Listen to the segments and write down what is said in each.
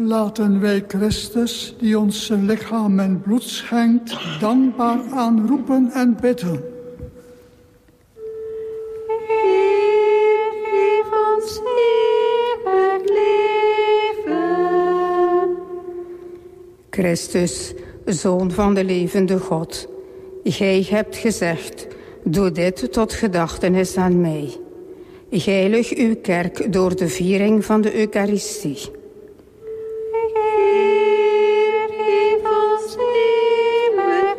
laten wij Christus, die ons zijn lichaam en bloed schenkt, dankbaar aanroepen en bidden. Heer, geef ons eeuwig leven. Christus, Zoon van de levende God, gij hebt gezegd, doe dit tot gedachtenis aan mij. Heilig uw kerk door de viering van de Eucharistie. Heer, geef ons eeuwig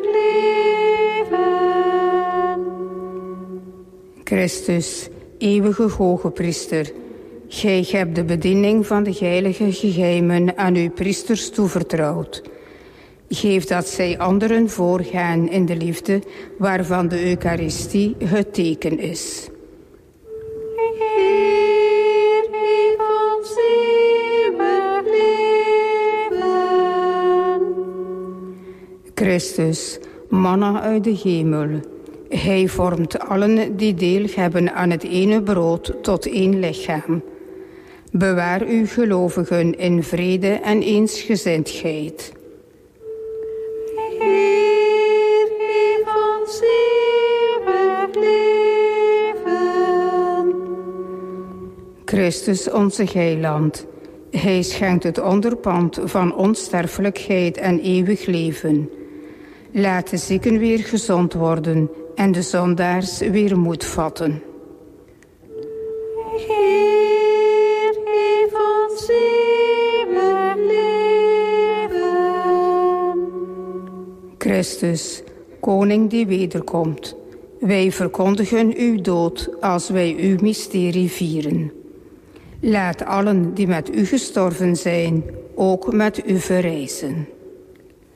leven. Christus, eeuwige hogepriester, gij hebt de bediening van de heilige geheimen aan uw priesters toevertrouwd. Geef dat zij anderen voorgaan in de liefde waarvan de Eucharistie het teken is. Heer, geef ons eeuwig leven. Christus, manna uit de hemel, hij vormt allen die deel hebben aan het ene brood tot één lichaam. Bewaar uw gelovigen in vrede en eensgezindheid. Heer, geef ons eeuwig leven. Christus, onze heiland, hij schenkt het onderpand van onsterfelijkheid en eeuwig leven. Laat de zieken weer gezond worden en de zondaars weer moed vatten. Heer, geef ons eeuwig leven. Christus, koning die wederkomt, wij verkondigen uw dood als wij uw mysterie vieren. Laat allen die met u gestorven zijn ook met u verrijzen.